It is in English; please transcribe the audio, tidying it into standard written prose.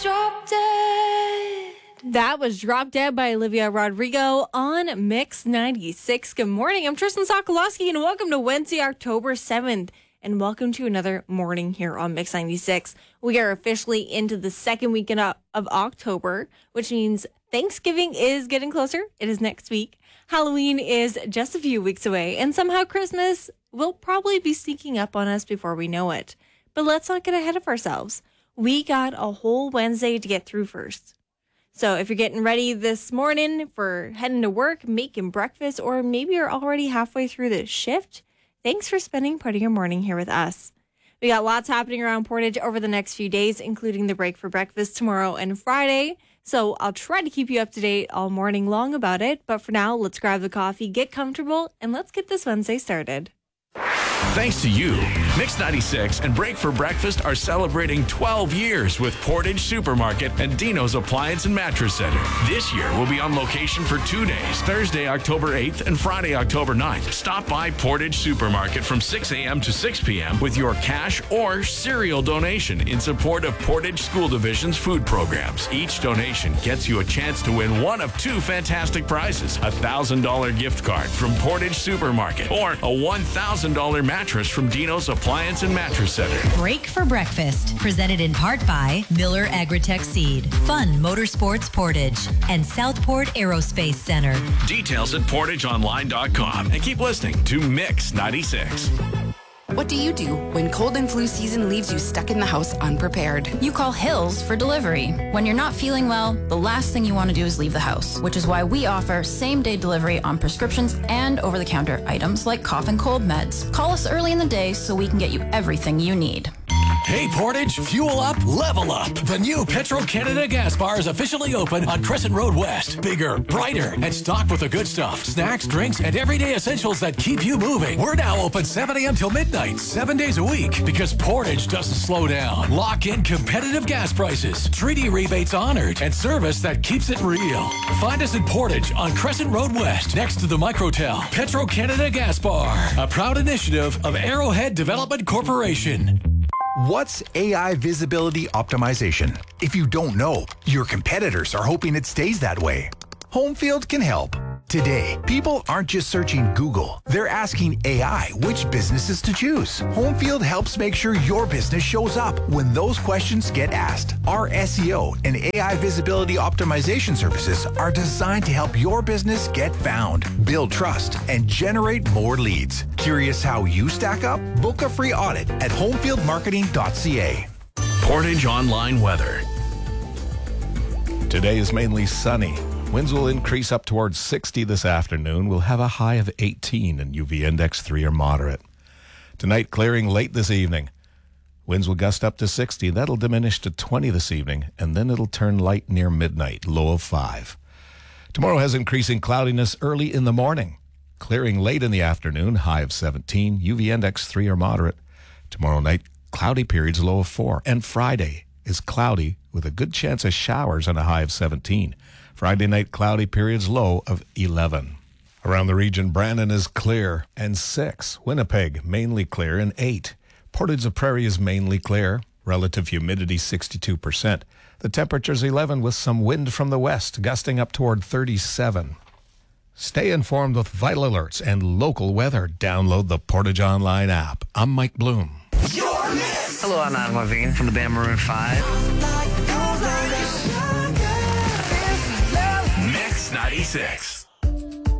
Drop Dead. That was Drop Dead by Olivia Rodrigo on Mix 96. Good morning. I'm Tristan Sokolowski, and welcome to Wednesday, October 7th. And welcome to another morning here on Mix 96. We are officially into the second weekend of October, which means Thanksgiving is getting closer. It is next week. Halloween is just a few weeks away, and somehow Christmas will probably be sneaking up on us before we know it. But let's not get ahead of ourselves. We got a whole Wednesday to get through first. So if you're getting ready this morning for heading to work, making breakfast, or maybe you're already halfway through the shift, thanks for spending part of your morning here with us. We got lots happening around Portage over the next few days, including the break for breakfast tomorrow and Friday. So I'll try to keep you up to date all morning long about it. But for now, let's grab the coffee, get comfortable, and let's get this Wednesday started. Thanks to you, Mix 96 and Break for Breakfast are celebrating 12 years with Portage Supermarket and Dino's Appliance and Mattress Center. This year, we'll be on location for 2 days, Thursday, October 8th and Friday, October 9th. Stop by Portage Supermarket from 6 a.m. to 6 p.m. with your cash or cereal donation in support of Portage School Division's food programs. Each donation gets you a chance to win one of two fantastic prizes, a $1,000 gift card from Portage Supermarket or a $1,000 mattress from Dino's Appliance and Mattress Center. Break for Breakfast, presented in part by Miller Agritech Seed, Fun Motorsports Portage, and Southport Aerospace Center. Details at portageonline.com. And keep listening to Mix 96. What do you do when cold and flu season leaves you stuck in the house unprepared? You call Hills for delivery. When you're not feeling well, the last thing you want to do is leave the house, which is why we offer same-day delivery on prescriptions and over-the-counter items like cough and cold meds. Call us early in the day so we can get you everything you need. Hey Portage, fuel up, level up. The new Petro-Canada gas bar is officially open on Crescent Road West. Bigger, brighter, and stocked with the good stuff. Snacks, drinks, and everyday essentials that keep you moving. We're now open 7 a.m. till midnight, 7 days a week. Because Portage doesn't slow down. Lock in competitive gas prices, treaty rebates honored, and service that keeps it real. Find us in Portage on Crescent Road West, next to the Microtel. Petro-Canada Gas Bar, a proud initiative of Arrowhead Development Corporation. What's AI visibility optimization? If you don't know, your competitors are hoping it stays that way. Homefield can help. Today, people aren't just searching Google. They're asking AI which businesses to choose. Homefield helps make sure your business shows up when those questions get asked. Our SEO and AI visibility optimization services are designed to help your business get found, build trust, and generate more leads. Curious how you stack up? Book a free audit at homefieldmarketing.ca. Portage Online Weather. Today is mainly sunny. Winds will increase up towards 60 this afternoon. We'll have a high of 18 and UV index 3 or moderate. Tonight, clearing late this evening. Winds will gust up to 60. That'll diminish to 20 this evening, and then it'll turn light near midnight, low of 5. Tomorrow has increasing cloudiness early in the morning. Clearing late in the afternoon, high of 17, UV index 3 or moderate. Tomorrow night, cloudy periods, low of 4. And Friday is cloudy with a good chance of showers and a high of 17. Friday night, cloudy periods, low of 11. Around the region, Brandon is clear and 6. Winnipeg, mainly clear and 8. Portage la Prairie is mainly clear. Relative humidity, 62%. The temperature's 11 with some wind from the west, gusting up toward 37. Stay informed with vital alerts and local weather. Download the Portage Online app. I'm Mike Bloom. Hello, I'm Adam Levine from the band Maroon 5. Mix 96.